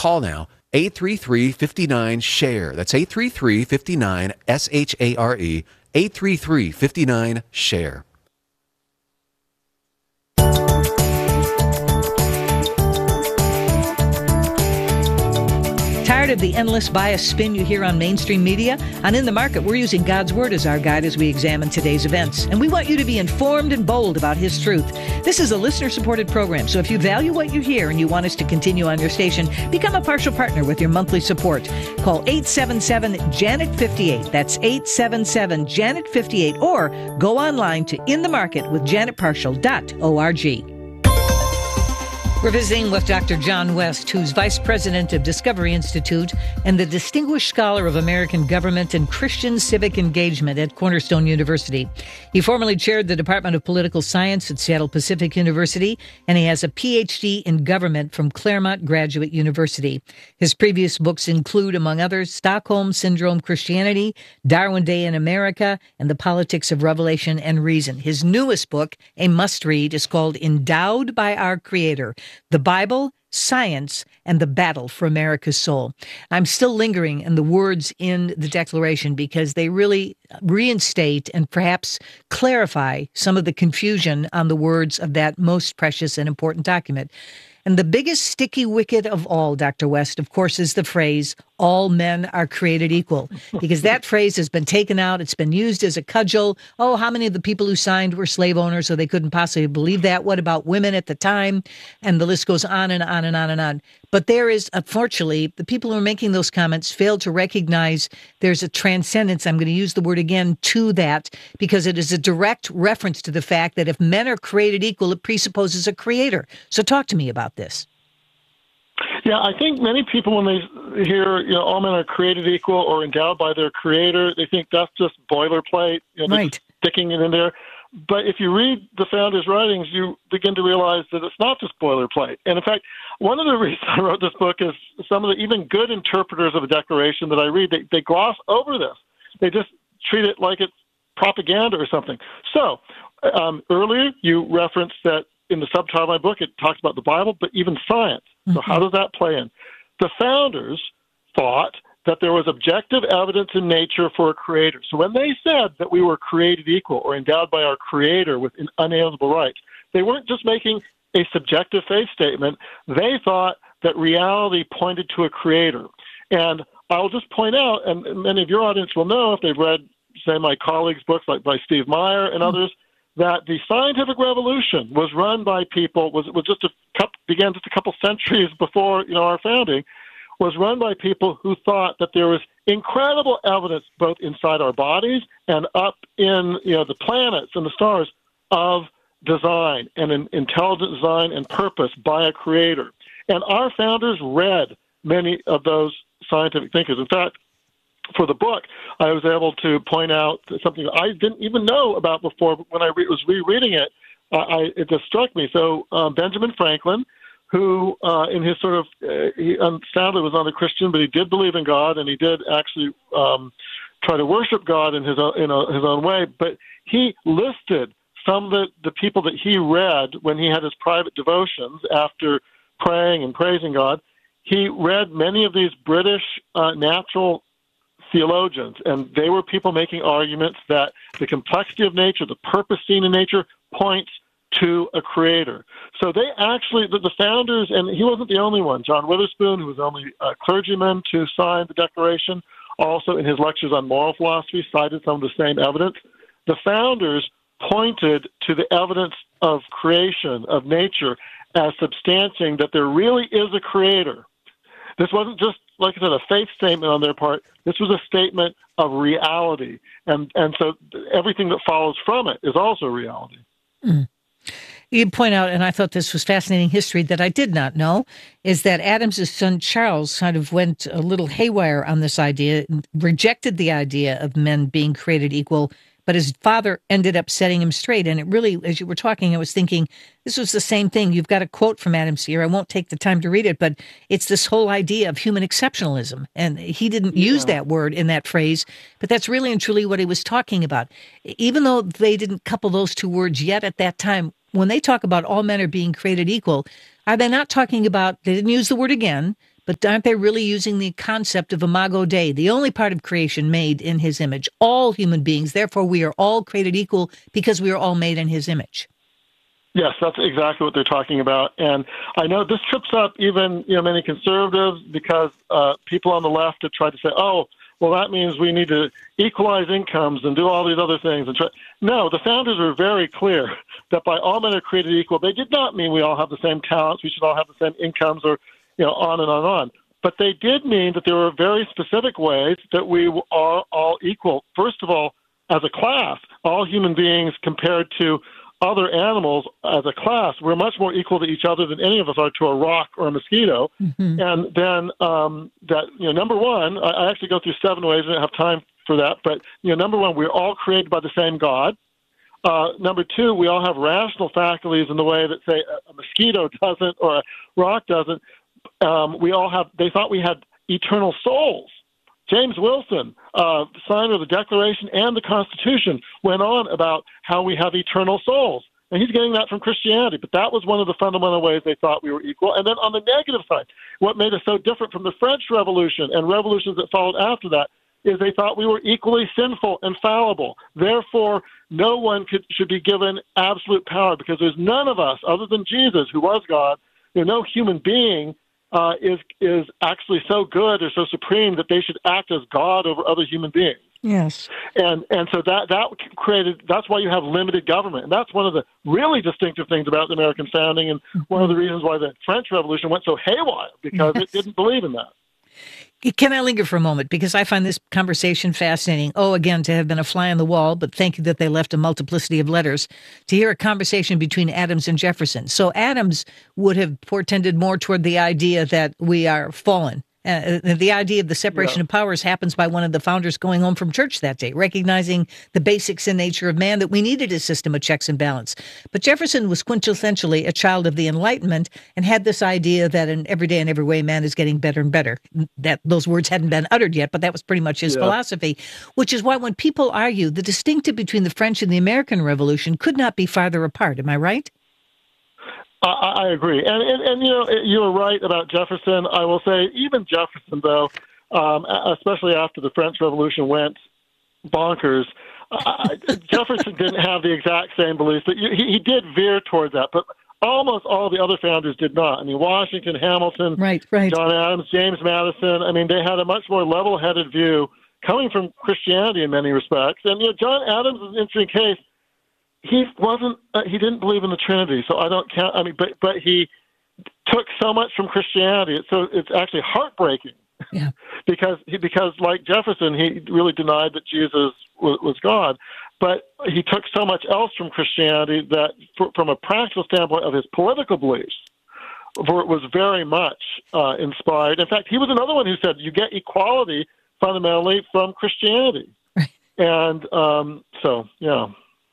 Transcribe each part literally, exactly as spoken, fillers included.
Call now, eight three three, five nine, SHARE. That's eight three three, five nine, S H A R E, eight three three, five nine, SHARE. Tired of the endless bias spin you hear on mainstream media? On In the Market, we're using God's Word as our guide as we examine today's events. And we want you to be informed and bold about His truth. This is a listener-supported program, so if you value what you hear and you want us to continue on your station, become a partial partner with your monthly support. Call eight seven seven, Janet fifty-eight. That's eight seven seven, Janet fifty-eight. Or go online to in the market with janet partial dot org. We're visiting with Doctor John West, who's Vice President of Discovery Institute and the Distinguished Scholar of American Government and Christian Civic Engagement at Cornerstone University. He formerly chaired the Department of Political Science at Seattle Pacific University, and he has a P H D in Government from Claremont Graduate University. His previous books include, among others, Stockholm Syndrome Christianity, Darwin Day in America, and The Politics of Revelation and Reason. His newest book, a must-read, is called Endowed by Our Creator: The Bible, Science, and the Battle for America's Soul. I'm still lingering in the words in the Declaration because they really reinstate and perhaps clarify some of the confusion on the words of that most precious and important document. And the biggest sticky wicket of all, Doctor West, of course, is the phrase, all men are created equal, because that phrase has been taken out. It's been used as a cudgel. Oh, how many of the people who signed were slave owners, so they couldn't possibly believe that? What about women at the time? And the list goes on and on and on and on. But there is, unfortunately, the people who are making those comments fail to recognize there's a transcendence, I'm going to use the word again, to that, because it is a direct reference to the fact that if men are created equal, it presupposes a creator. So talk to me about this. Yeah, I think many people, when they hear, you know, all men are created equal or endowed by their creator, they think that's just boilerplate, you know, right, sticking it in there. But if you read the founders' writings, you begin to realize that it's not just boilerplate. And in fact, one of the reasons I wrote this book is some of the even good interpreters of the Declaration that I read, they, they gloss over this. They just treat it like it's propaganda or something. So um, earlier you referenced that in the subtitle of my book, it talks about the Bible, but even science. So mm-hmm. how does that play in? The founders thought that there was objective evidence in nature for a creator. So when they said that we were created equal or endowed by our creator with unalienable rights, they weren't just making a subjective faith statement. They thought that reality pointed to a creator. And I'll just point out, and many of your audience will know if they've read, say, my colleagues' books like by Steve Meyer and mm-hmm. others, that the scientific revolution was run by people, was was just a couple, began just a couple centuries before, you know, our founding, was run by people who thought that there was incredible evidence both inside our bodies and up in, you know, the planets and the stars of design and an intelligent design and purpose by a creator. And our founders read many of those scientific thinkers. In fact, for the book, I was able to point out something I didn't even know about before. When I re- was rereading it, uh, I, it just struck me. So um, Benjamin Franklin, who uh, in his sort of, uh, he um, sadly was not a Christian, but he did believe in God, and he did actually um, try to worship God in his own, in a, his own way. But he listed some of the, the people that he read when he had his private devotions after praying and praising God. He read many of these British uh, natural theologians, and they were people making arguments that the complexity of nature, the purpose seen in nature, points to a creator. So they actually, the, the founders, and he wasn't the only one, John Witherspoon, who was the only uh, clergyman to sign the Declaration, also in his lectures on moral philosophy cited some of the same evidence. The founders pointed to the evidence of creation, of nature, as substantiating that there really is a creator. This wasn't just, like I said, a faith statement on their part. This was a statement of reality. And and so everything that follows from it is also reality. Mm. You point out, and I thought this was fascinating history that I did not know, is that Adams' son Charles kind of went a little haywire on this idea, rejected the idea of men being created equal, but his father ended up setting him straight. And it really, as you were talking, I was thinking, this was the same thing. You've got a quote from Adams here. I won't take the time to read it, but it's this whole idea of human exceptionalism. And he didn't yeah. use that word in that phrase, but that's really and truly what he was talking about. Even though they didn't couple those two words yet at that time, when they talk about all men are being created equal, are they not talking about, they didn't use the word again, but aren't they really using the concept of Imago Dei, the only part of creation made in his image? All human beings, therefore we are all created equal because we are all made in his image. Yes, that's exactly what they're talking about. And I know this trips up even, you know, many conservatives because uh, people on the left have tried to say, oh, well, that means we need to equalize incomes and do all these other things. And try. No, the founders were very clear that by all men are created equal, they did not mean we all have the same talents, we should all have the same incomes, or, you know, on and on and on. But they did mean that there were very specific ways that we are all equal. First of all, as a class, all human beings compared to other animals as a class, we're much more equal to each other than any of us are to a rock or a mosquito. Mm-hmm. And then um, that, you know, number one, I, I actually go through seven ways. I don't have time for that. But, you know, number one, we're all created by the same God. Uh, number two, we all have rational faculties in the way that, say, a, a mosquito doesn't or a rock doesn't. Um, we all have, they thought we had eternal souls. James Wilson, uh, signer of the Declaration and the Constitution, went on about how we have eternal souls. And he's getting that from Christianity, but that was one of the fundamental ways they thought we were equal. And then on the negative side, what made us so different from the French Revolution and revolutions that followed after that is they thought we were equally sinful and fallible. Therefore, no one could, should be given absolute power because there's none of us, other than Jesus, who was God, there's no human being Uh, is is actually so good or so supreme that they should act as God over other human beings. Yes, and and so that that created. That's why you have limited government, and that's one of the really distinctive things about the American founding, and one of the reasons why the French Revolution went so haywire because yes. it didn't believe in that. Can I linger for a moment? Because I find this conversation fascinating. Oh, again, to have been a fly on the wall, but thank you that they left a multiplicity of letters, to hear a conversation between Adams and Jefferson. So Adams would have portended more toward the idea that we are fallen. Uh, the idea of the separation yeah. of powers happens by one of the founders going home from church that day, recognizing the basics and nature of man, that we needed a system of checks and balance. But Jefferson was quintessentially a child of the Enlightenment and had this idea that in every day and every way, man is getting better and better. That those words hadn't been uttered yet, but that was pretty much his yeah. philosophy, which is why when people argue the distinctive between the French and the American Revolution could not be farther apart. Am I right? I, I agree. And, and, and, you know, you were right about Jefferson. I will say even Jefferson, though, um, especially after the French Revolution went bonkers, uh, Jefferson didn't have the exact same beliefs. But he, he did veer towards that. But almost all the other founders did not. I mean, Washington, Hamilton, right, right. John Adams, James Madison. I mean, they had a much more level-headed view coming from Christianity in many respects. And, you know, John Adams is an interesting case. He wasn't. Uh, he didn't believe in the Trinity, so I don't count. I mean, but but he took so much from Christianity. So it's actually heartbreaking. Yeah. because he, because like Jefferson, he really denied that Jesus was, was God, but he took so much else from Christianity that, for, from a practical standpoint of his political beliefs, for it was very much uh, inspired. In fact, he was another one who said you get equality fundamentally from Christianity, right. and um, so yeah.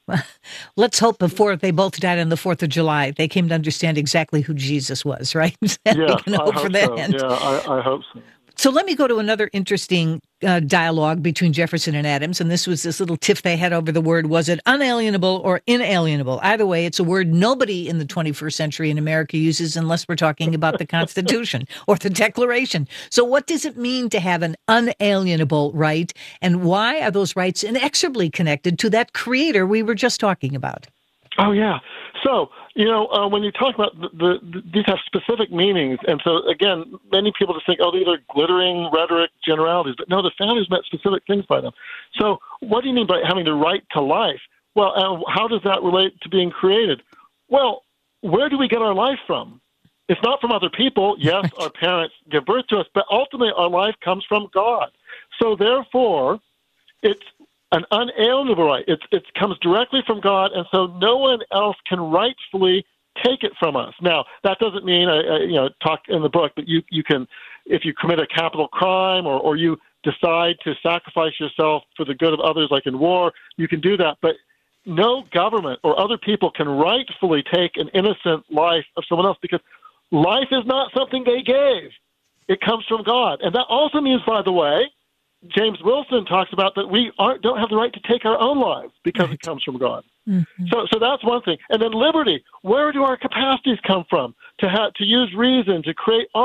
Let's hope before they both died on the fourth of July, they came to understand exactly who Jesus was, right? Yeah, we can hope I for hope that so. end. Yeah, I, I hope so. So let me go to another interesting uh, dialogue between Jefferson and Adams, and this was this little tiff they had over the word, was it unalienable or inalienable? Either way, it's a word nobody in the twenty-first century in America uses unless we're talking about the Constitution or the Declaration. So what does it mean to have an unalienable right, and why are those rights inexorably connected to that creator we were just talking about? Oh, yeah. So, you know, uh, when you talk about the, the, the, these have specific meanings. And so, again, many people just think, oh, these are glittering rhetoric generalities. But no, the founders meant specific things by them. So what do you mean by having the right to life? Well, uh, how does that relate to being created? Well, where do we get our life from? It's not from other people. Yes, our parents give birth to us, but ultimately our life comes from God. So therefore, it's an unalienable right. It, it comes directly from God, and so no one else can rightfully take it from us. Now, that doesn't mean, I, I, you know, talk in the book, but you, you can, if you commit a capital crime or, or you decide to sacrifice yourself for the good of others, like in war, you can do that. But no government or other people can rightfully take an innocent life of someone else, because life is not something they gave. It comes from God. And that also means, by the way, James Wilson talks about that we aren't, don't have the right to take our own lives because right. it comes from God. Mm-hmm. So, so that's one thing. And then liberty. Where do our capacities come from to have, to use reason, to create art,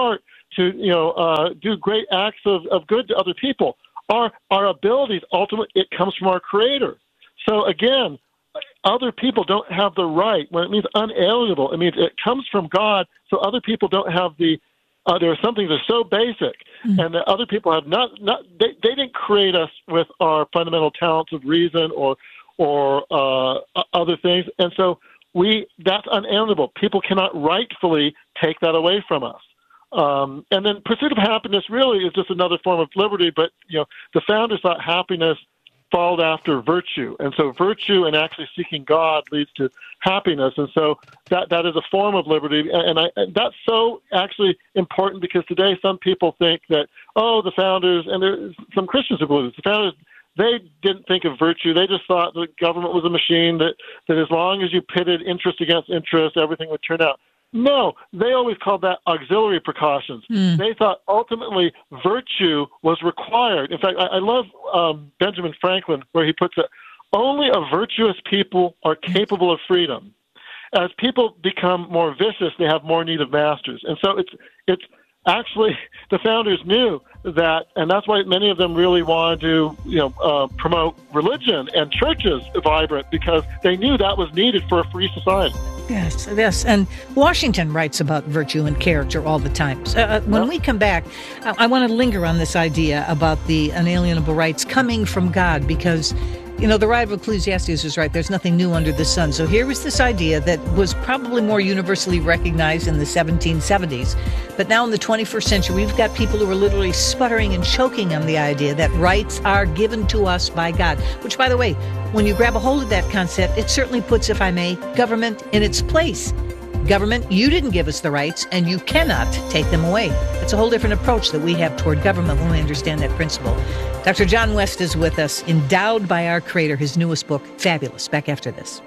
to you know uh, do great acts of, of good to other people. Our our abilities, ultimately, it comes from our Creator. So again, other people don't have the right. When it means unalienable, it means it comes from God. So other people don't have the. Uh, there are some things that are so basic, mm-hmm. and that other people have not. Not they, they didn't create us with our fundamental talents of reason or or uh, other things, and so we that's unalienable. People cannot rightfully take that away from us. Um, and then pursuit of happiness really is just another form of liberty, but you know the founders thought happiness followed after virtue, and so virtue and actually seeking God leads to happiness, and so that that is a form of liberty, and, I, and that's so actually important because today some people think that oh the founders, and there's some Christians who believe this, the founders they didn't think of virtue, they just thought the government was a machine that that as long as you pitted interest against interest, everything would turn out. No, they always called that auxiliary precautions. Mm. They thought ultimately virtue was required. In fact, I, I love um, Benjamin Franklin where he puts it, only a virtuous people are capable of freedom. As people become more vicious, they have more need of masters. And so it's it's actually the founders knew that, and that's why many of them really wanted to you know, uh, promote religion and churches vibrant because they knew that was needed for a free society. Yes, yes. And Washington writes about virtue and character all the time. So, uh, when yep. we come back, I, I want to linger on this idea about the unalienable rights coming from God because, you know, the writer of Ecclesiastes is right. There's nothing new under the sun. So here was this idea that was probably more universally recognized in the seventeen seventies. But now in the twenty-first century, we've got people who are literally sputtering and choking on the idea that rights are given to us by God, which, by the way, when you grab a hold of that concept, it certainly puts, if I may, government in its place. Government, you didn't give us the rights, and you cannot take them away. It's a whole different approach that we have toward government when we understand that principle. Doctor John West is with us, endowed by our Creator, his newest book, fabulous. Back after this.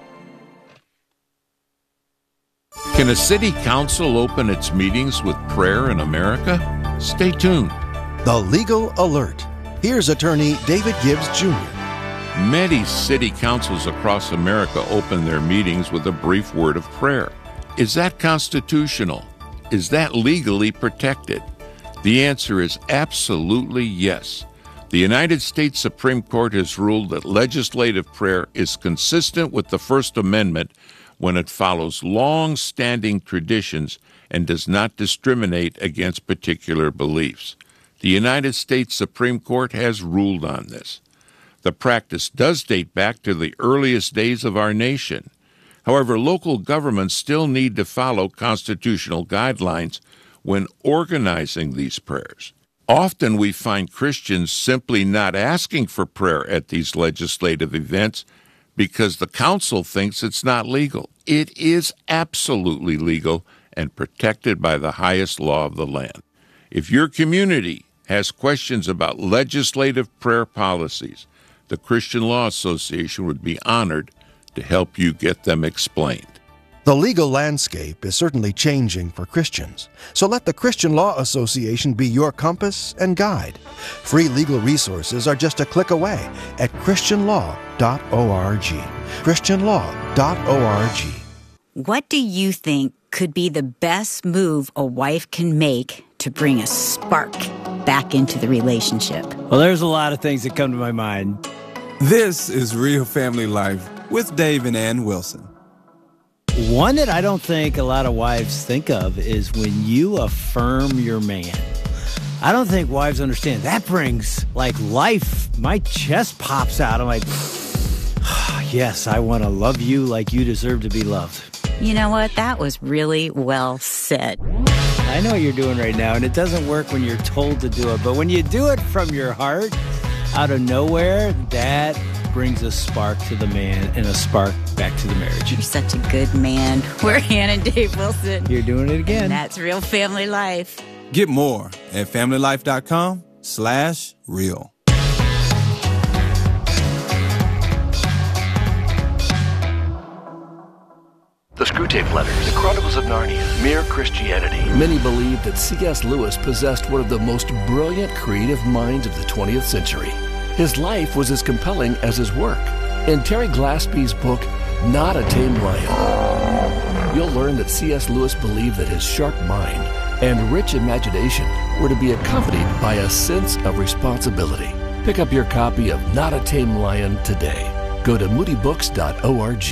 Can a city council open its meetings with prayer in America? Stay tuned. The Legal Alert. Here's attorney David Gibbs Junior Many city councils across America open their meetings with a brief word of prayer. Is that constitutional? Is that legally protected? The answer is absolutely yes. The United States Supreme Court has ruled that legislative prayer is consistent with the First Amendment when it follows long-standing traditions and does not discriminate against particular beliefs. The United States Supreme Court has ruled on this. The practice does date back to the earliest days of our nation. However, local governments still need to follow constitutional guidelines when organizing these prayers. Often we find Christians simply not asking for prayer at these legislative events because the council thinks it's not legal. It is absolutely legal and protected by the highest law of the land. If your community has questions about legislative prayer policies, the Christian Law Association would be honored to help you get them explained. The legal landscape is certainly changing for Christians, so let the Christian Law Association be your compass and guide. Free legal resources are just a click away at christian law dot org. christian law dot org. What do you think could be the best move a wife can make to bring a spark back into the relationship? Well, there's a lot of things that come to my mind. This is Real Family Life with Dave and Ann Wilson. One that I don't think a lot of wives think of is when you affirm your man. I don't think wives understand. That brings, like, life. My chest pops out. I'm like, yes, I want to love you like you deserve to be loved. You know what? That was really well said. I know what you're doing right now, and it doesn't work when you're told to do it. But when you do it from your heart, out of nowhere, that brings a spark to the man and a spark back to the marriage. You're such a good man. We're Ann and Dave Wilson. You're doing it again. And that's Real Family Life. Get more at family life dot com slash real. The Screwtape Letters, The Chronicles of Narnia, Mere Christianity. Many believe that C S Lewis possessed one of the most brilliant creative minds of the twentieth century. His life was as compelling as his work. In Terry Glaspie's book, Not a Tame Lion, you'll learn that C S Lewis believed that his sharp mind and rich imagination were to be accompanied by a sense of responsibility. Pick up your copy of Not a Tame Lion today. Go to moody books dot org.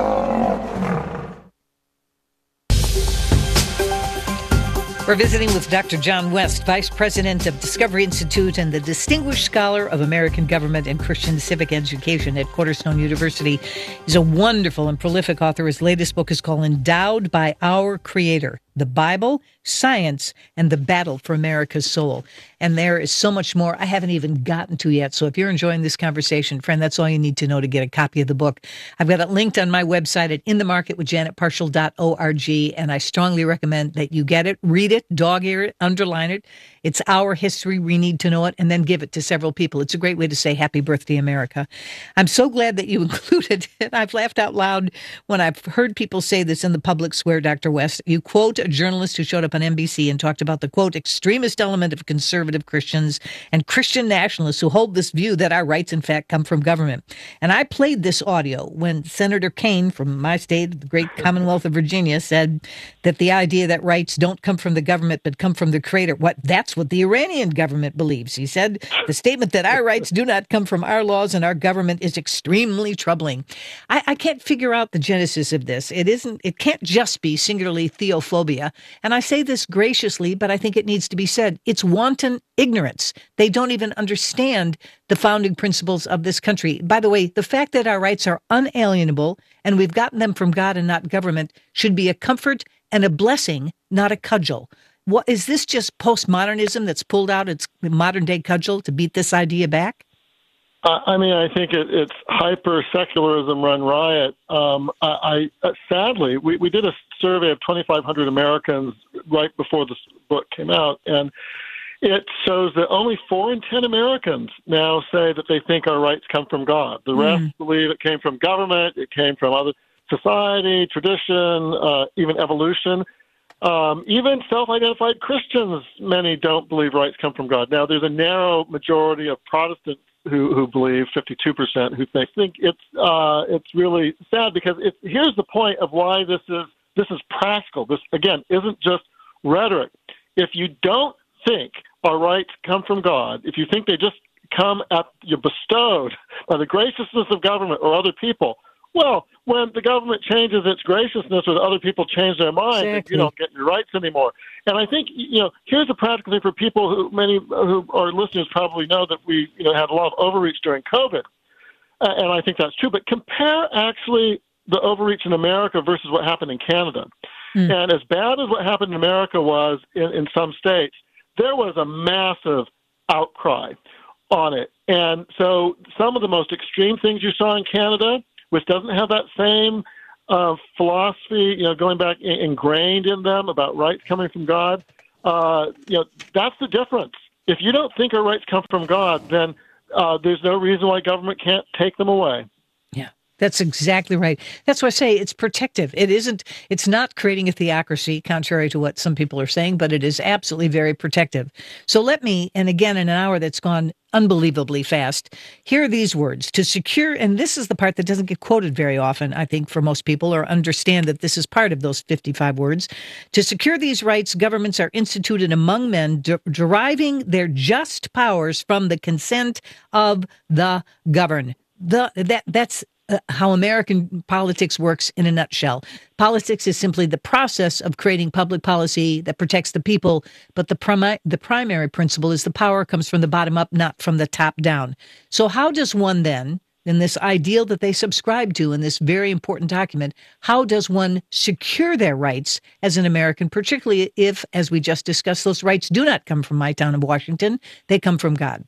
We're visiting with Doctor John West, Vice President of Discovery Institute and the Distinguished Scholar of American Government and Christian Civic Education at Cornerstone University. He's a wonderful and prolific author. His latest book is called Endowed by Our Creator: The Bible, Science, and the Battle for America's Soul. And there is so much more I haven't even gotten to yet. So if you're enjoying this conversation, friend, that's all you need to know to get a copy of the book. I've got it linked on my website at in the market with janet parshall dot org, and I strongly recommend that you get it, read it, dog-ear it, underline it. It's our history. We need to know it, and then give it to several people. It's a great way to say happy birthday, America. I'm so glad that you included it. I've laughed out loud when I've heard people say this in the public square, Doctor West. You quote a journalist who showed up on N B C and talked about the, quote, extremist element of conservative Christians and Christian nationalists who hold this view that our rights, in fact, come from government. And I played this audio when Senator Kaine from my state, the great Commonwealth of Virginia, said that the idea that rights don't come from the government but come from the Creator. What that's what the Iranian government believes. He said the statement that our rights do not come from our laws and our government is extremely troubling. I, I can't figure out the genesis of this. It isn't. It can't just be singularly theophobia. And I say this graciously, but I think it needs to be said. It's wanton ignorance. They don't even understand the founding principles of this country. By the way, the fact that our rights are unalienable and we've gotten them from God and not government should be a comfort and a blessing, not a cudgel. What is this, just postmodernism that's pulled out its modern day cudgel to beat this idea back? Uh, I mean, I think it, it's hyper-secularism run riot. Um, I, I uh, sadly, we, we did a survey of twenty-five hundred Americans right before this book came out, and it shows that only four in ten Americans now say that they think our rights come from God. The rest mm. believe it came from government, it came from other society, tradition, uh, even evolution. Um, even self-identified Christians, many don't believe rights come from God. Now, there's a narrow majority of Protestants who, who believe, fifty-two percent, who think, think it's uh, it's really sad, because it's, here's the point of why this is this is practical. This, again, isn't just rhetoric. If you don't think our rights come from God, if you think they just come at you bestowed by the graciousness of government or other people, well, when the government changes its graciousness or the other people change their mind, exactly. you don't get your rights anymore. And I think, you know, here's a practical thing for people who, many who our listeners probably know that we, you know, had a lot of overreach during COVID. Uh, and I think that's true. But compare actually the overreach in America versus what happened in Canada. Mm. And as bad as what happened in America was in, in some states, there was a massive outcry on it. And so some of the most extreme things you saw in Canada, which doesn't have that same uh, philosophy, you know, going back in, ingrained in them about rights coming from God, uh, you know, that's the difference. If you don't think our rights come from God, then uh, there's no reason why government can't take them away. Yeah. That's exactly right. That's why I say it's protective. It isn't, it's not creating a theocracy, contrary to what some people are saying, but it is absolutely very protective. So let me, and again, in an hour that's gone unbelievably fast, hear these words: to secure, and this is the part that doesn't get quoted very often, I think, for most people, or understand that this is part of those fifty-five words. To secure these rights, governments are instituted among men, de- deriving their just powers from the consent of the governed. The, that, that's Uh, how American politics works in a nutshell. Politics is simply the process of creating public policy that protects the people, but the, primi- the primary principle is the power comes from the bottom up, not from the top down. So how does one then, in this ideal that they subscribe to in this very important document, how does one secure their rights as an American, particularly if, as we just discussed, those rights do not come from my town of Washington, they come from God?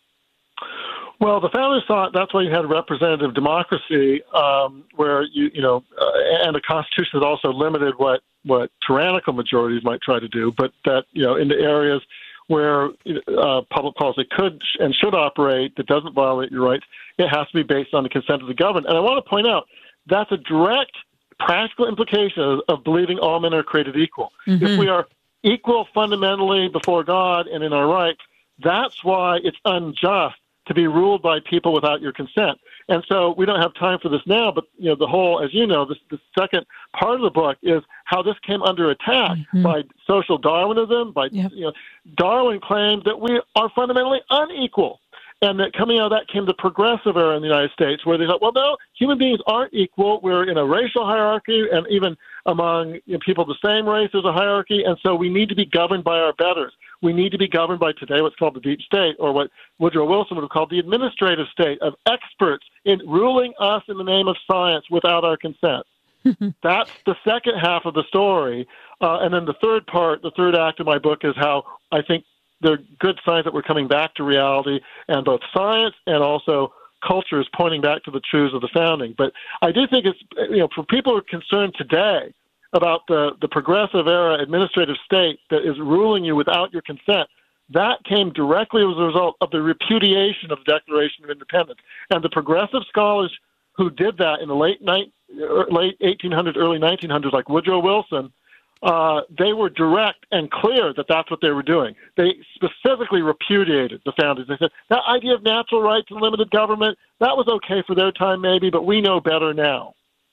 Well, the founders thought that's why you had representative democracy, um, where you you know, uh, and a constitution that also limited what, what tyrannical majorities might try to do, but that, you know, into areas where uh, public policy could and should operate that doesn't violate your rights, it has to be based on the consent of the governed. And I want to point out that's a direct practical implication of, of believing all men are created equal. Mm-hmm. If we are equal fundamentally before God and in our rights, that's why it's unjust to be ruled by people without your consent. And so we don't have time for this now, but you know the whole, as you know, this the second part of the book is how this came under attack mm-hmm. by social Darwinism. By yep. you know, Darwin claimed that we are fundamentally unequal, and that coming out of that came the progressive era in the United States, where they thought, well, no, human beings aren't equal. We're in a racial hierarchy, and even among you know, people of the same race, there's a hierarchy, and so we need to be governed by our betters. We need to be governed by today what's called the deep state, or what Woodrow Wilson would have called the administrative state of experts in ruling us in the name of science without our consent. That's the second half of the story. Uh, and then the third part, the third act of my book is how I think there are good signs that we're coming back to reality, and both science and also culture is pointing back to the truths of the founding. But I do think it's, you know, for people who are concerned today about the, the progressive era administrative state that is ruling you without your consent, that came directly as a result of the repudiation of the Declaration of Independence. And the progressive scholars who did that in the late night, late eighteen hundreds, early nineteen hundreds, like Woodrow Wilson, uh, they were direct and clear that that's what they were doing. They specifically repudiated the founders. They said, that idea of natural rights and limited government, that was okay for their time maybe, but we know better now.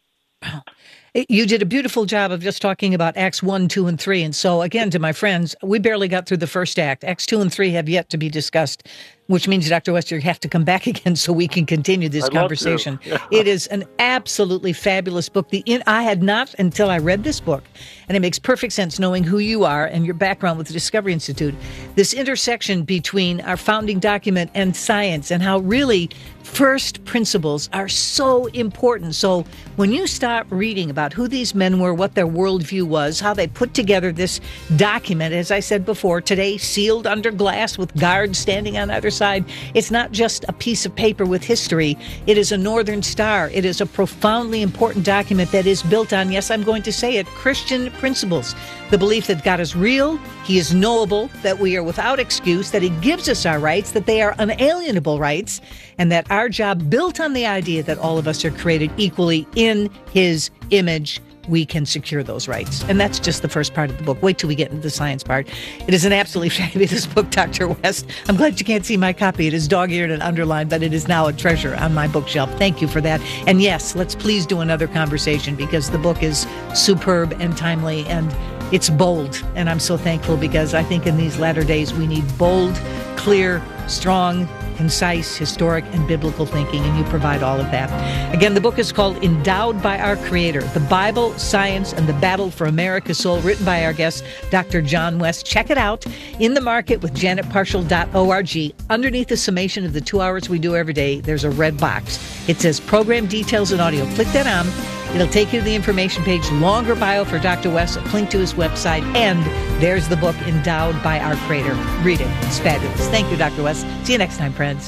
You did a beautiful job of just talking about Acts one, two, and three. And so, again, to my friends, we barely got through the first act. Acts two and three have yet to be discussed, which means, Doctor West, you have to come back again so we can continue this I'd conversation. Yeah. It is an absolutely fabulous book. The in, I had not until I read this book, and it makes perfect sense knowing who you are and your background with the Discovery Institute, this intersection between our founding document and science, and how really first principles are so important. So when you start reading about who these men were, what their worldview was, how they put together this document, as I said before, today sealed under glass with guards standing on either side, it's not just a piece of paper with history. It is a Northern Star. It is a profoundly important document that is built on, yes, I'm going to say it, Christian principles. The belief that God is real, He is knowable, that we are without excuse, that He gives us our rights, that they are unalienable rights, and that our job, built on the idea that all of us are created equally in His image, we can secure those rights. And that's just the first part of the book. Wait till we get into the science part. It is an absolutely fabulous book, Doctor West. I'm glad you can't see my copy. It is dog-eared and underlined, but it is now a treasure on my bookshelf. Thank you for that. And yes, let's please do another conversation, because the book is superb and timely, and it's bold. And I'm so thankful, because I think in these latter days we need bold, clear, strong, concise, historic, and biblical thinking, and you provide all of that. Again, the book is called Endowed by Our Creator, The Bible, Science, and the Battle for America's Soul, written by our guest, Doctor John West. Check it out in the market with janet parshall dot org. Underneath the summation of the two hours we do every day, there's a red box. It says Program Details and Audio. Click that on. It'll take you to the information page, longer bio for Doctor West, a link to his website, and there's the book, Endowed by Our Creator. Read it. It's fabulous. Thank you, Doctor West. See you next time, friends.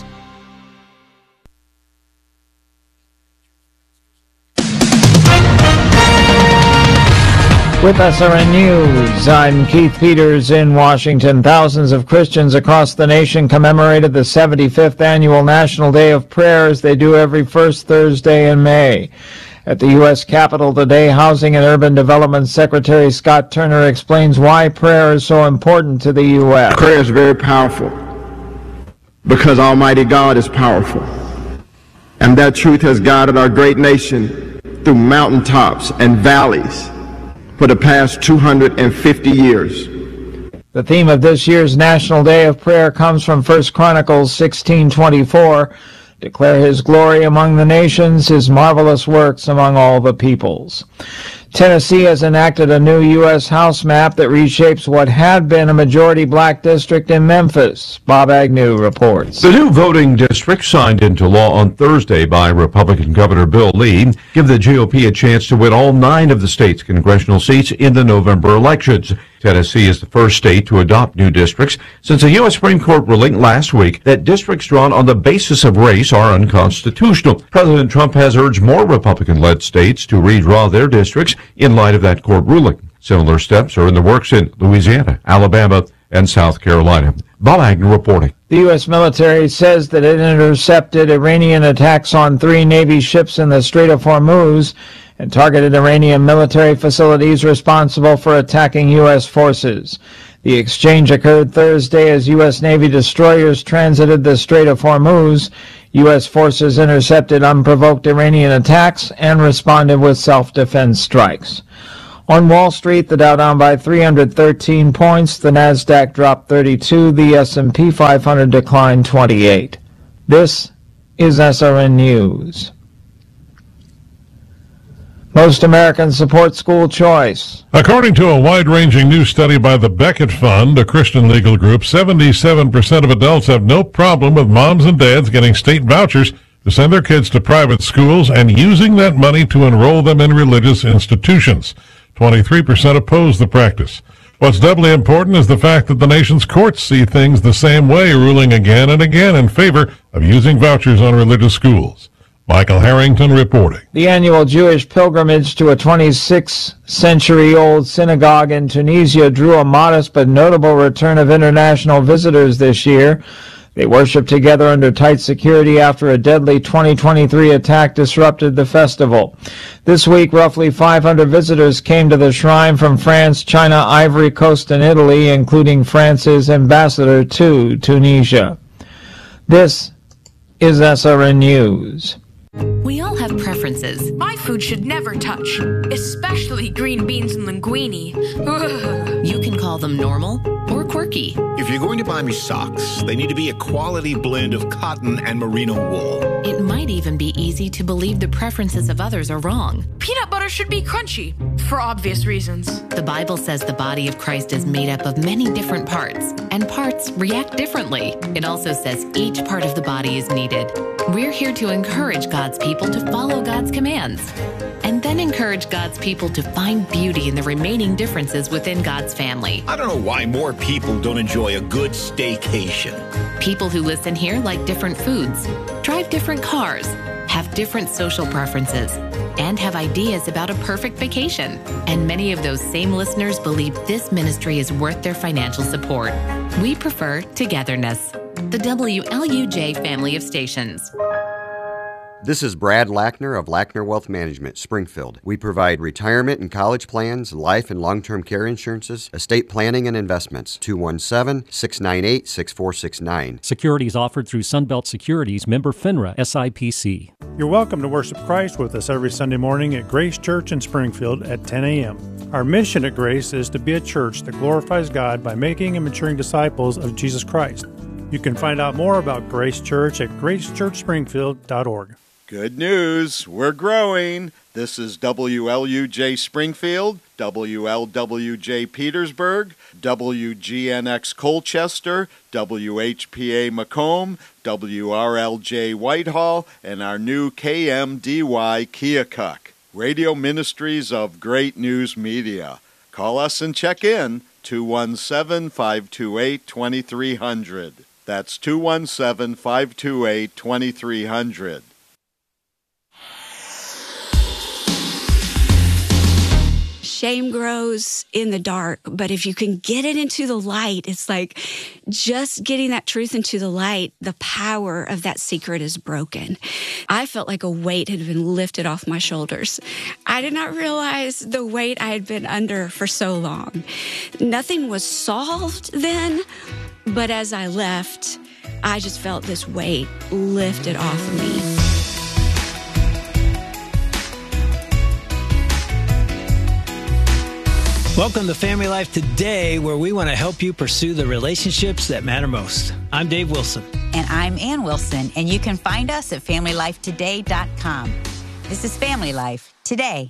With S R N News, I'm Keith Peters in Washington. Thousands of Christians across the nation commemorated the seventy-fifth Annual National Day of Prayer, as they do every first Thursday in May. At the U S Capitol today, Housing and Urban Development Secretary Scott Turner explains why prayer is so important to the U S Prayer is very powerful because Almighty God is powerful. And that truth has guided our great nation through mountaintops and valleys for the past two hundred fifty years. The theme of this year's National Day of Prayer comes from First Chronicles sixteen twenty-four. Declare His glory among the nations, His marvelous works among all the peoples. Tennessee has enacted a new U S House map that reshapes what had been a majority black district in Memphis. Bob Agnew reports. The new voting districts signed into law on Thursday by Republican Governor Bill Lee give the G O P a chance to win all nine of the state's congressional seats in the November elections. Tennessee is the first state to adopt new districts since the U S Supreme Court ruling last week that districts drawn on the basis of race are unconstitutional. President Trump has urged more Republican-led states to redraw their districts in light of that court ruling. Similar steps are in the works in Louisiana, Alabama, and South Carolina. Bob Agnew reporting. The U S military says that it intercepted Iranian attacks on three Navy ships in the Strait of Hormuz and targeted Iranian military facilities responsible for attacking U S forces. The The exchange occurred Thursday as U S. Navy destroyers transited the Strait of Hormuz. U S forces intercepted unprovoked Iranian attacks and responded with self-defense strikes. On Wall Street, the Dow down by three hundred thirteen points, the Nasdaq dropped thirty-two, the S and P five hundred declined twenty-eight. This is S R N News. Most Americans support school choice. According to a wide-ranging new study by the Beckett Fund, a Christian legal group, seventy-seven percent of adults have no problem with moms and dads getting state vouchers to send their kids to private schools and using that money to enroll them in religious institutions. twenty-three percent oppose the practice. What's doubly important is the fact that the nation's courts see things the same way, ruling again and again in favor of using vouchers on religious schools. Michael Harrington reporting. The annual Jewish pilgrimage to a twenty-sixth century-old synagogue in Tunisia drew a modest but notable return of international visitors this year. They worshiped together under tight security after a deadly twenty twenty-three attack disrupted the festival. This week, roughly five hundred visitors came to the shrine from France, China, Ivory Coast, and Italy, including France's ambassador to Tunisia. This is S R N News. We all have preferences. My food should never touch, especially green beans and linguine. Ugh. You can call them normal or quirky. If you're going to buy me socks, they need to be a quality blend of cotton and merino wool. It might even be easy to believe the preferences of others are wrong. Peanut butter should be crunchy, for obvious reasons. The Bible says the body of Christ is made up of many different parts, and parts react differently. It also says each part of the body is needed. We're here to encourage God's people to follow God's commands, and then encourage God's people to find beauty in the remaining differences within God's family. I don't know why more people don't enjoy a good staycation. People who listen here like different foods, drive different cars, have different social preferences, and have ideas about a perfect vacation. And many of those same listeners believe this ministry is worth their financial support. We prefer togetherness. The W L U J family of stations. This is Brad Lackner of Lackner Wealth Management, Springfield. We provide retirement and college plans, life and long-term care insurances, estate planning and investments. two one seven, six nine eight, six four six nine. Securities offered through Sunbelt Securities, member FINRA, S I P C. You're welcome to worship Christ with us every Sunday morning at Grace Church in Springfield at ten a.m. Our mission at Grace is to be a church that glorifies God by making and maturing disciples of Jesus Christ. You can find out more about Grace Church at grace church springfield dot org. Good news, we're growing. This is W L U J Springfield, W L W J Petersburg, W G N X Colchester, W H P A Macomb, W R L J Whitehall, and our new K M D Y Keokuk. Radio Ministries of Great News Media. Call us and check in, two one seven, five two eight, two three zero zero. That's two one seven, five two eight, two three zero zero. Shame grows in the dark, but if you can get it into the light, it's like just getting that truth into the light, the power of that secret is broken. I felt like a weight had been lifted off my shoulders. I did not realize the weight I had been under for so long. Nothing was solved then, but as I left, I just felt this weight lifted off of me. Welcome to Family Life Today, where we want to help you pursue the relationships that matter most. I'm Dave Wilson. And I'm Ann Wilson, and you can find us at family life today dot com. This is Family Life Today.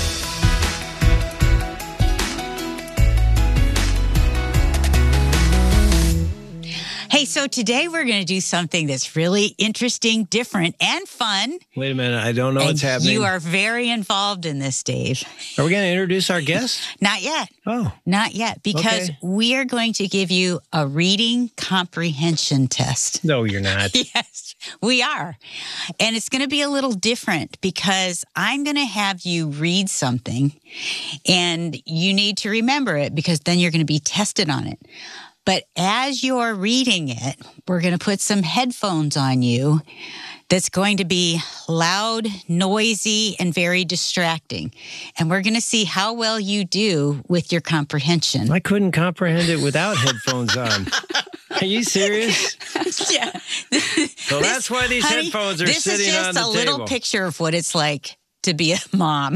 Hey, so today we're going to do something that's really interesting, different, and fun. Wait a minute. I don't know and what's happening. You are very involved in this, Dave. Are we going to introduce our guest? Not yet. Oh. Not yet, because okay. we are going to give you a reading comprehension test. No, you're not. Yes, we are. And it's going to be a little different because I'm going to have you read something and you need to remember it because then you're going to be tested on it. But as you're reading it, we're going to put some headphones on you that's going to be loud, noisy, and very distracting. And we're going to see how well you do with your comprehension. I couldn't comprehend it without headphones on. Are you serious? Yeah. So This- that's why these honey, headphones are this sitting is just on the a little table. picture of what it's like to be a mom.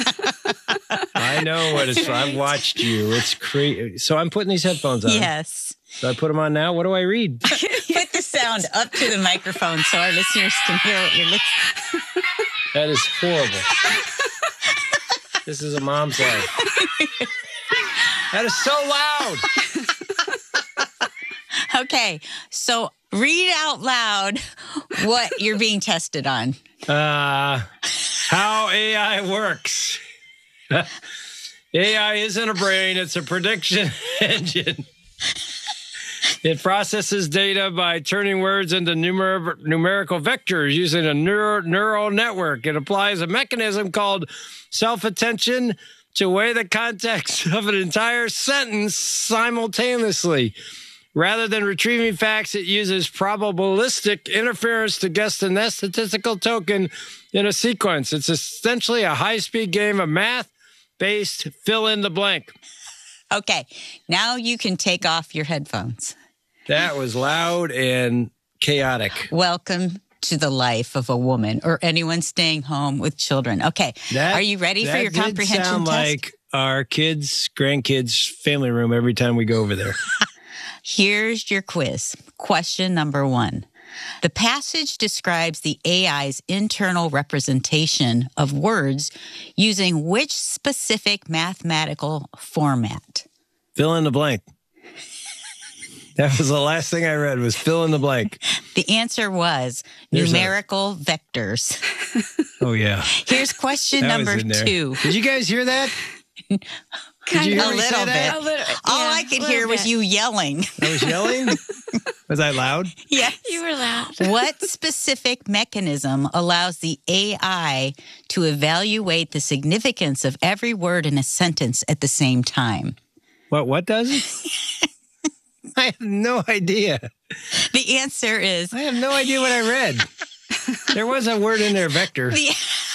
I know what it's. I've watched you. It's crazy. So I'm putting these headphones on. Yes. So I put them on now. What do I read? Put the sound up to the microphone so our listeners can hear what you're listening. That is horrible. This is a mom's life. That is so loud. Okay, so read out loud what you're being tested on. Uh, how A I works. A I isn't a brain, it's a prediction engine. It processes data by turning words into numer- numerical vectors using a neuro- neural network. It applies a mechanism called self-attention to weigh the context of an entire sentence simultaneously. Rather than retrieving facts, it uses probabilistic interference to guess the next statistical token in a sequence. It's essentially a high-speed game of math-based fill-in-the-blank. Okay, now you can take off your headphones. That was loud and chaotic. Welcome to the life of a woman or anyone staying home with children. Okay, That- are you ready for that your did comprehension sound test? like our kids, grandkids' family room every time we go over there. Here's your quiz. Question number one. The passage describes the A I's internal representation of words using which specific mathematical format? Fill in the blank. That was the last thing I read was fill in the blank. The answer was There's a- numerical vectors. Oh, yeah. Here's question That was number in there. two. Did you guys hear that? Did Kind you of hear a me say little bit. that? A little- All yeah, I could a hear little was bit. you yelling. I was yelling? Was I loud? Yes. You were loud. What specific mechanism allows the A I to evaluate the significance of every word in a sentence at the same time? What, what does it? I have no idea. The answer is I have no idea what I read. There was a word in there, vector. the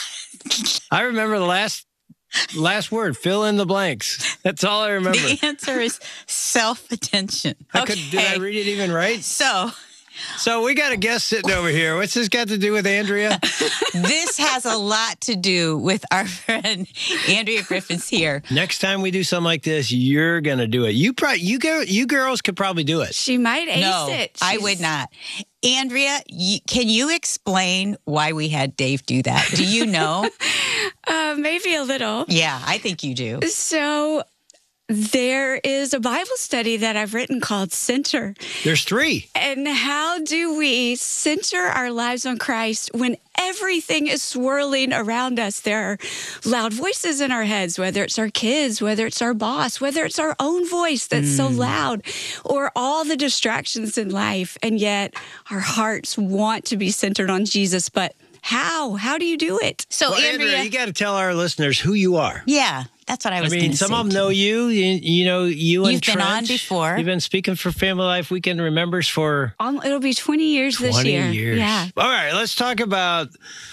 I remember the last last word, fill in the blanks. That's all I remember. The answer is self-attention. I could, did I read it even right? So, So we got a guest sitting over here. What's this got to do with Andrea? this has a lot to do with our friend Andrea Griffiths here. Next time we do something like this, you're gonna do it. You probably you go you girls could probably do it. She might ace No, it. I She's- would not. Andrea, y- can you explain why we had Dave do that? Do you know? Uh, maybe a little. Yeah, I think you do. So there is a Bible study that I've written called Center. There's three. And how do we center our lives on Christ when everything is swirling around us? There are loud voices in our heads, whether it's our kids, whether it's our boss, whether it's our own voice that's so loud, or all the distractions in life. And yet our hearts want to be centered on Jesus. But how? How do you do it? So, Well, Andrea, Andrea, you got to tell our listeners who you are. yeah, that's what I I was mean, gonna some say of them too. know you. You, you know, you and You've been on Trent. before. You've been speaking for Family Life Weekend Remembers for Um, it'll be twenty years this twenty year. years. Yeah. All right, let's talk about.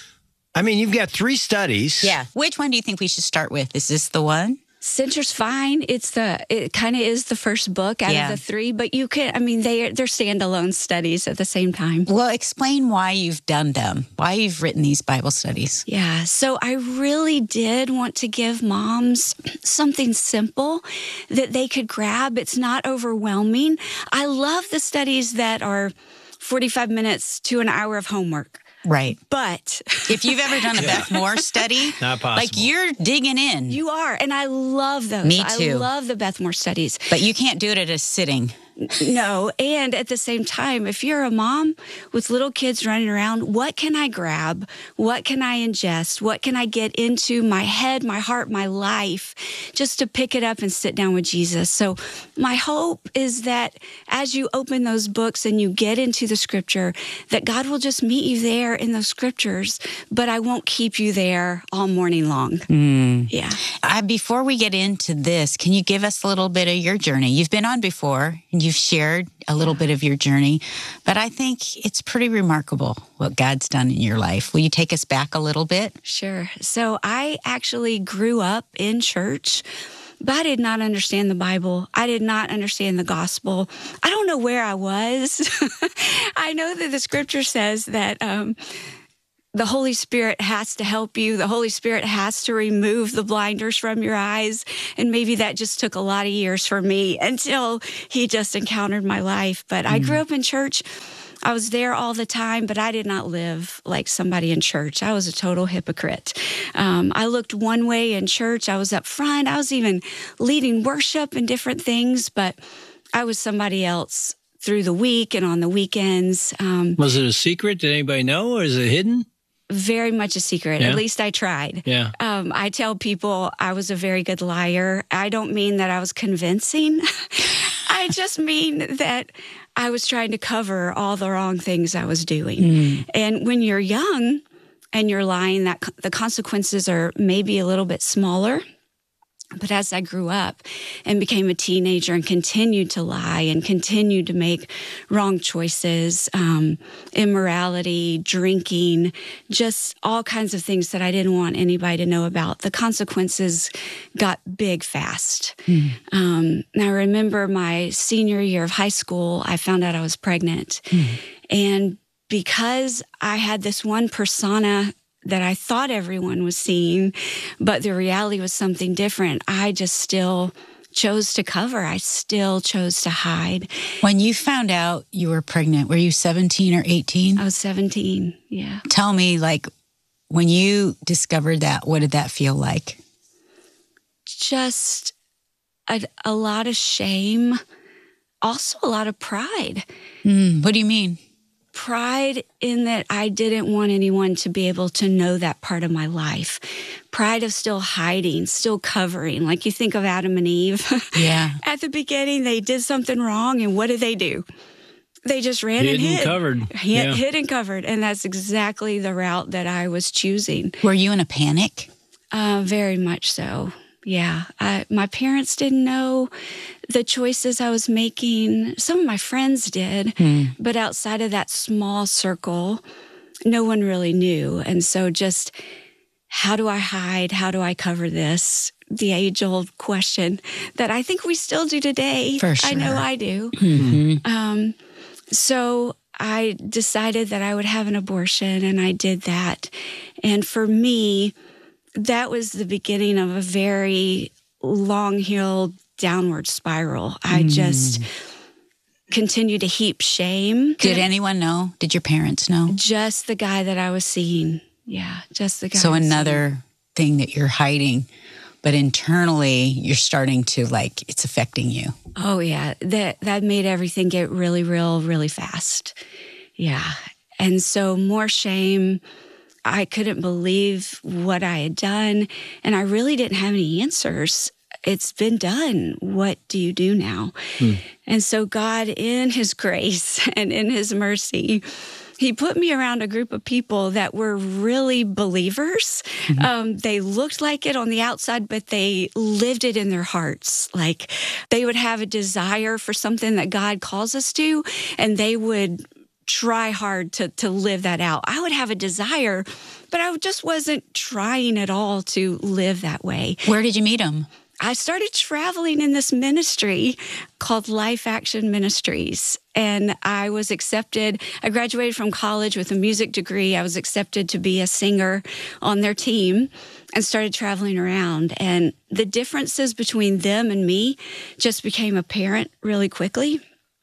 I mean, you've got three studies. Yeah. Which one do you think we should start with? Is this the one? Center's fine. It's the it kind of is the first book out Yeah. of the three, but you can. I mean, they they're standalone studies at the same time. Well, explain why you've done them, why you've written these Bible studies. Yeah. So I really did want to give moms something simple that they could grab. It's not overwhelming. I love the studies that are forty-five minutes to an hour of homework. Right. But If you've ever done a Beth Moore study, Not possible. like you're digging in, you are, and I love those. Me I too. love the Beth Moore studies. but you can't do it at a sitting. No, and at the same time, if you're a mom with little kids running around, what can I grab? What can I ingest? What can I get into my head, my heart, my life, just to pick it up and sit down with Jesus? So my hope is that as you open those books and you get into the scripture, that God will just meet you there in those scriptures, but I won't keep you there all morning long. Yeah. Uh, before we get into this, can you give us a little bit of your journey? You've been on before, and you've you've shared a little bit of your journey, but I think it's pretty remarkable what God's done in your life. Will you take us back a little bit? Sure. So I actually grew up in church, but I did not understand the Bible. I did not understand the gospel. I don't know where I was. I know that the scripture says that um, the Holy Spirit has to help you. The Holy Spirit has to remove the blinders from your eyes. And maybe that just took a lot of years for me until he just encountered my life. But mm. I grew up in church. I was there all the time, but I did not live like somebody in church. I was a total hypocrite. Um, I looked one way in church. I was up front. I was even leading worship and different things, but I was somebody else through the week and on the weekends. Um, was it a secret? Did anybody know, or is it hidden? Very much a secret. Yeah. At least I tried. Yeah. Um, I tell people I was a very good liar. I don't mean that I was convincing. I just mean that I was trying to cover all the wrong things I was doing. Mm. And when you're young and you're lying, that the consequences are maybe a little bit smaller. But as I grew up and became a teenager and continued to lie and continued to make wrong choices, um, immorality, drinking, just all kinds of things that I didn't want anybody to know about, the consequences got big fast. Mm. Um, and I remember my senior year of high school, I found out I was pregnant. Mm. And because I had this one persona that I thought everyone was seeing, but the reality was something different, I just still chose to cover. I still chose to hide. When you found out you were pregnant, were you seventeen or eighteen? I was seventeen, yeah. Tell me, like, when you discovered that, what did that feel like? Just a, a lot of shame, also a lot of pride. Mm, what do you mean? Pride in that I didn't want anyone to be able to know that part of my life. Pride of still hiding, still covering. Like you think of Adam and Eve. Yeah. At the beginning, they did something wrong, and what did they do? They just ran hid and hid. and covered. Hid, yeah. hid and covered. And that's exactly the route that I was choosing. Were you in a panic? Uh, very much so. Yeah. I, my parents didn't know the choices I was making. Some of my friends did, hmm. but outside of that small circle, no one really knew. And so just, how do I hide? How do I cover this? The age-old question that I think we still do today. For sure. I know I do. Mm-hmm. Um, so I decided that I would have an abortion, and I did that. And for me, that was the beginning of a very long hill downward spiral. I mm. just continued to heap shame. Did anyone know? Did your parents know? Just the guy that I was seeing. Yeah, just the guy. So another thing that you're hiding, but internally you're starting to, like, it's affecting you. Oh, yeah. That, that made everything get really real, really fast. Yeah. And so more shame. I couldn't believe what I had done, and I really didn't have any answers. It's been done. What do you do now? Hmm. And so God, in his grace and in his mercy, he put me around a group of people that were really believers. Mm-hmm. Um, they looked like it on the outside, but they lived it in their hearts. Like they would have a desire for something that God calls us to, and they would try hard to to live that out. I would have a desire, but I just wasn't trying at all to live that way. Where did you meet them? I started traveling in this ministry called Life Action Ministries, and I was accepted. I graduated from college with a music degree. I was accepted to be a singer on their team and started traveling around. And the differences between them and me just became apparent really quickly.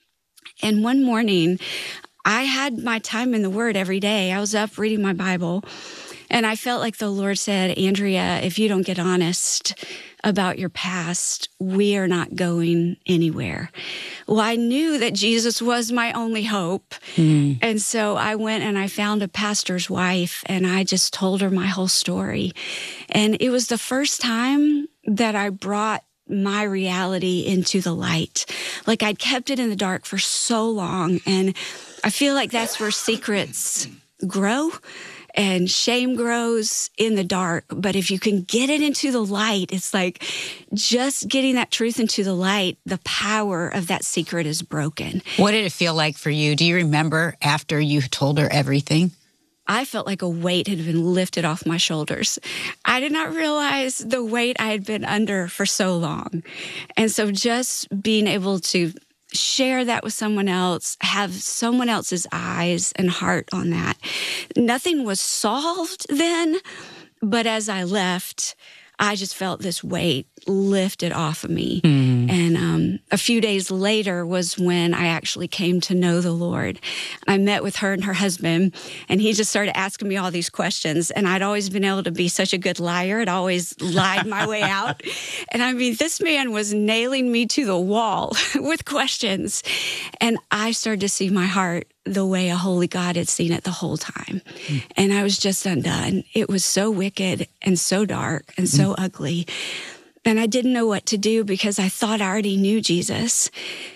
And one morning, I had my time in the Word every day. I was up reading my Bible, and I felt like the Lord said, Andrea, if you don't get honest about your past, we are not going anywhere. Well, I knew that Jesus was my only hope. Mm. And so I went and I found a pastor's wife, and I just told her my whole story. And it was the first time that I brought my reality into the light. Like I'd kept it in the dark for so long, and I feel like that's where secrets grow. And shame grows in the dark, but if you can get it into the light, it's like just getting that truth into the light, the power of that secret is broken. What did it feel like for you? Do you remember after you told her everything? I felt like a weight had been lifted off my shoulders. I did not realize the weight I had been under for so long. And so just being able to share that with someone else, have someone else's eyes and heart on that. Nothing was solved then, but as I left, I just felt this weight lifted off of me. Mm. And um, a few days later was when I actually came to know the Lord. I met with her and her husband, and he just started asking me all these questions. And I'd always been able to be such a good liar. I'd always lied my way out. And I mean, this man was nailing me to the wall with questions. And I started to see my heart the way a holy God had seen it the whole time. Mm. And I was just undone. It was so wicked and so dark and so mm. ugly. And I didn't know what to do because I thought I already knew Jesus.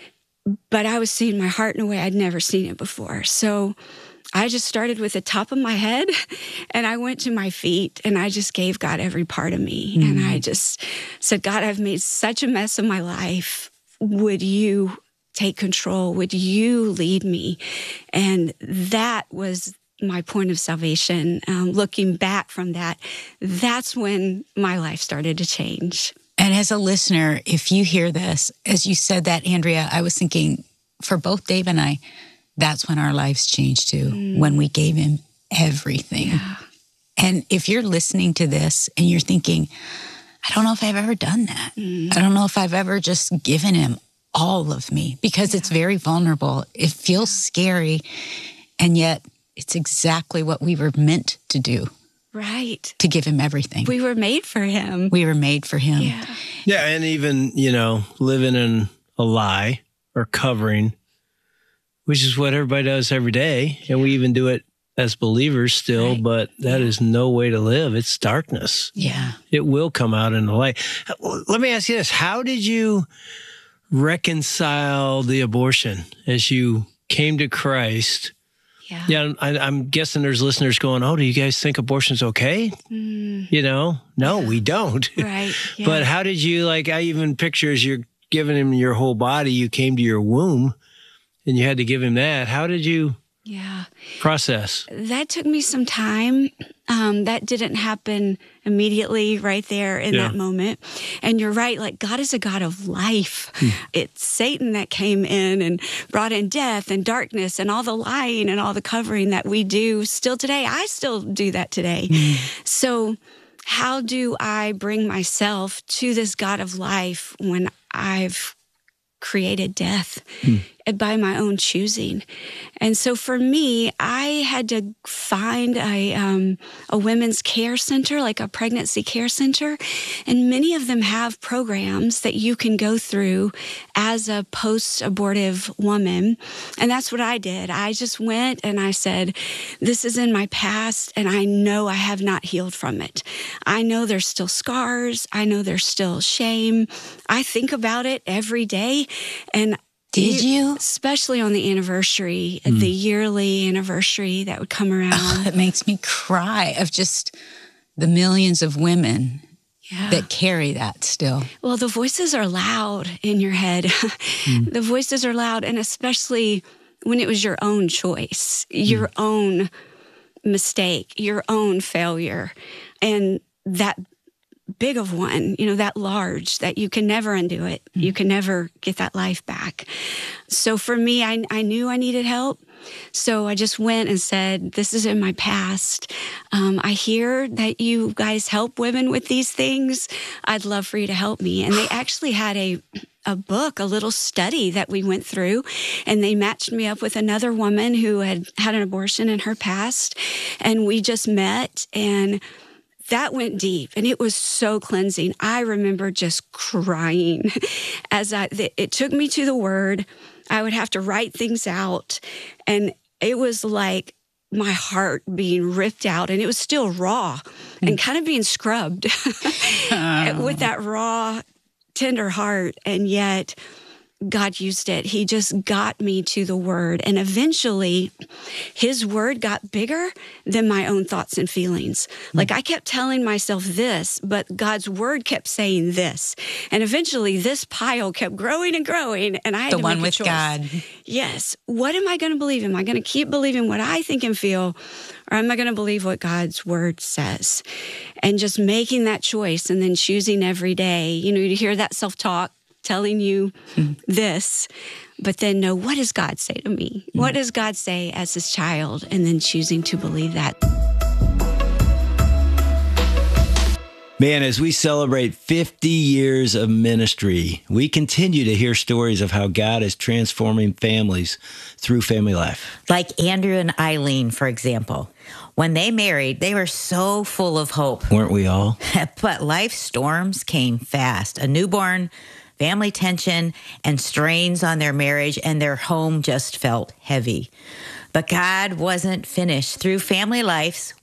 But I was seeing my heart in a way I'd never seen it before. So I just started with the top of my head and I went to my feet and I just gave God every part of me. Mm. And I just said, God, I've made such a mess of my life. Would you take control? Would you lead me? And that was my point of salvation. Um, looking back from that, that's when my life started to change. And as a listener, if you hear this, as you said that, Andrea, I was thinking for both Dave and I, that's when our lives changed too, mm. when we gave him everything. Yeah. And if you're listening to this and you're thinking, I don't know if I've ever done that. Mm. I don't know if I've ever just given him all of me, because yeah. it's very vulnerable. It feels scary, and yet it's exactly what we were meant to do. Right. To give him everything. We were made for him. We were made for him. Yeah. Yeah, and even, you know, living in a lie or covering, which is what everybody does every day, and we even do it as believers still, right. but that yeah. is no way to live. It's darkness. Yeah. It will come out in the light. Let me ask you this. How did you reconcile the abortion as you came to Christ? Yeah, yeah I, I'm guessing there's listeners going, oh, do you guys think abortion's okay? Mm. You know, no, yeah. we don't. Right. Yeah. But how did you, like, I even picture as you're giving him your whole body, you came to your womb and you had to give him that. How did you yeah. process? That took me some time. Um, that didn't happen immediately right there in yeah. that moment. And you're right, like God is a God of life. Hmm. It's Satan that came in and brought in death and darkness and all the lying and all the covering that we do still today. I still do that today. Hmm. So how do I bring myself to this God of life when I've created death hmm. by my own choosing? And so for me, I had to find a um, a women's care center, like a pregnancy care center. And many of them have programs that you can go through as a post-abortive woman. And that's what I did. I just went and I said, this is in my past, and I know I have not healed from it. I know there's still scars. I know there's still shame. I think about it every day. And did you? Especially on the anniversary, mm. the yearly anniversary that would come around. Oh, it makes me cry of just the millions of women yeah. that carry that still. Well, the voices are loud in your head. Mm. The voices are loud, and especially when it was your own choice, your mm. own mistake, your own failure, and that big of one, you know, that large, that you can never undo it. Mm. You can never get that life back. So for me, I, I knew I needed help. So I just went and said, this is in my past. Um, I hear that you guys help women with these things. I'd love for you to help me. And they actually had a a book, a little study that we went through, and they matched me up with another woman who had had an abortion in her past. And we just met, and that went deep, and it was so cleansing. I remember just crying as I, it took me to the Word. I would have to write things out, and it was like my heart being ripped out, and it was still raw mm. and kind of being scrubbed oh. with that raw, tender heart. And yet God used it. He just got me to the word. And eventually his word got bigger than my own thoughts and feelings. Like I kept telling myself this, but God's word kept saying this. And eventually this pile kept growing and growing. And I had the to one make a with choice. God. Yes. What am I going to believe? Am I going to keep believing what I think and feel? Or am I going to believe what God's word says? And just making that choice and then choosing every day. You know, you hear that self-talk telling you this, but then know, what does God say to me? Mm. What does God say as his child? And then choosing to believe that. Man, as we celebrate fifty years of ministry, we continue to hear stories of how God is transforming families through family life. Like Andrew and Eileen, for example. When they married, they were so full of hope. Weren't we all? But life storms came fast. A newborn, family tension, and strains on their marriage, and their home just felt heavy. But God wasn't finished. Through family lives,